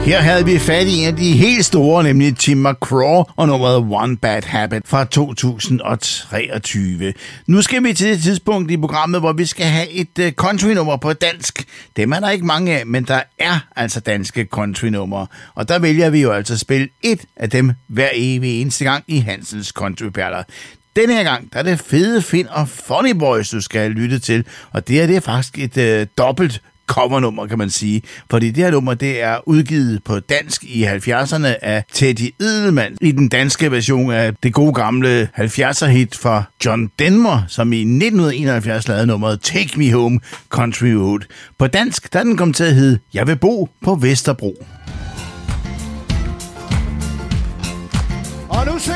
Her havde vi fat i en af de helt store, nemlig Tim McGraw og nummeret One Bad Habit fra 2023. Nu skal vi til et tidspunkt i programmet, hvor vi skal have et country-nummer på dansk. Dem er der ikke mange af, men der er altså danske country-numre. Og der vælger vi jo altså at spille et af dem hver evig eneste gang i Hansens Countryperler. Den her gang, der er det Fede Finn og Funny Boys, du skal lytte til. Og det er faktisk et dobbelt covernummer, kan man sige. Fordi det her nummer, det er udgivet på dansk i 70'erne af Teddy Edelman i den danske version af det gode gamle 70'er-hit fra John Denver, som i 1971 lavede nummeret Take Me Home Country Road. På dansk, der er den kommet til at hedde Jeg vil bo på Vesterbro. Og nu ser